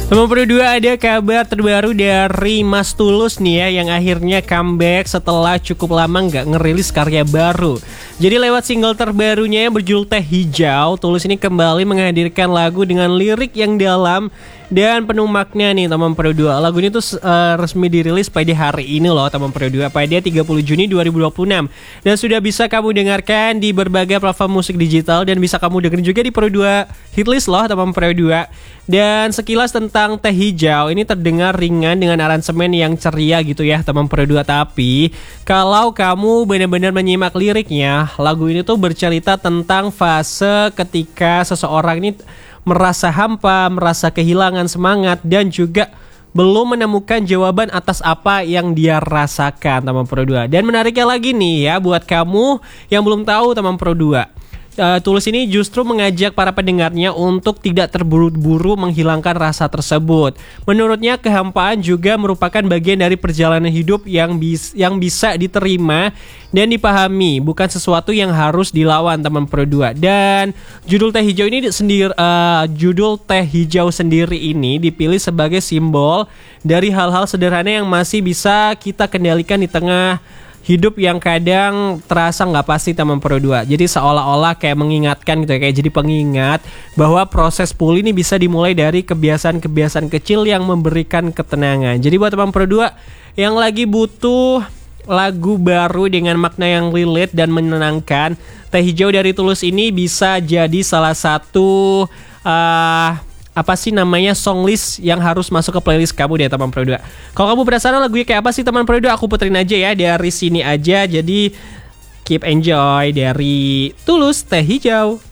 Teman Pro 2, ada kabar terbaru dari Mas Tulus nih ya, yang akhirnya comeback setelah cukup lama nggak ngerilis karya baru. Jadi lewat single terbarunya yang berjudul Teh Hijau, Tulus ini kembali menghadirkan lagu dengan lirik yang dalam dan penuh makna nih teman Pro 2. Lagu ini tuh resmi dirilis pada hari ini loh teman Pro 2, pada 30 Juni 2026. Dan sudah bisa kamu dengarkan di berbagai platform musik digital dan bisa kamu dengerin juga di Pro 2 Hitlist loh teman Pro 2. Dan sekilas tentang Teh Hijau, ini terdengar ringan dengan aransemen yang ceria gitu ya teman Pro 2. Tapi kalau kamu benar-benar menyimak liriknya, lagu ini tuh bercerita tentang fase ketika seseorang ini merasa hampa, merasa kehilangan semangat, dan juga belum menemukan jawaban atas apa yang dia rasakan teman Pro 2. Dan menariknya lagi nih ya, buat kamu yang belum tahu teman Pro 2, Tulus ini justru mengajak para pendengarnya untuk tidak terburu-buru menghilangkan rasa tersebut. Menurutnya kehampaan juga merupakan bagian dari perjalanan hidup yang bisa diterima dan dipahami, bukan sesuatu yang harus dilawan teman Pro 2. Dan judul Teh Hijau sendiri ini dipilih sebagai simbol dari hal-hal sederhana yang masih bisa kita kendalikan di tengah hidup yang kadang terasa nggak pasti teman Pro 2. Jadi seolah-olah kayak mengingatkan gitu ya, kayak jadi pengingat bahwa proses pulih ini bisa dimulai dari kebiasaan-kebiasaan kecil yang memberikan ketenangan. Jadi buat teman Pro 2 yang lagi butuh lagu baru dengan makna yang relate dan menenangkan, Teh Hijau dari Tulus ini bisa jadi salah satu songlist yang harus masuk ke playlist kamu deh teman Pro 2. Kalau kamu penasaran lagunya kayak apa sih teman Pro 2, aku puterin aja ya dari sini aja. Jadi keep enjoy dari Tulus, Teh Hijau.